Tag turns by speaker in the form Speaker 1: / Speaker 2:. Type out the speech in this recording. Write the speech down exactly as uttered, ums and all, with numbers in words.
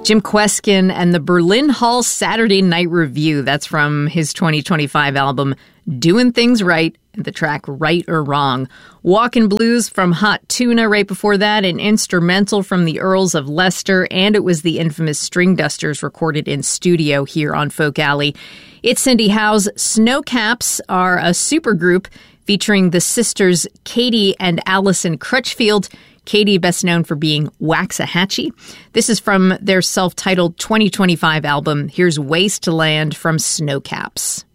Speaker 1: Jim Kweskin and the Berlin Hall Saturday Night Review. That's from his twenty twenty-five album, Doing Things Right, the track Right or Wrong. Walkin' Blues from Hot Tuna right before that, an instrumental from the Earls of Leicester, and it was the infamous String Dusters recorded in studio here on Folk Alley. It's Cindy Howe's Snowcaps are a supergroup featuring the sisters Katie and Allison Crutchfield. Katie, best known for being Waxahachie. This is from their self-titled twenty twenty-five album. Here's Wasteland from Snowcaps.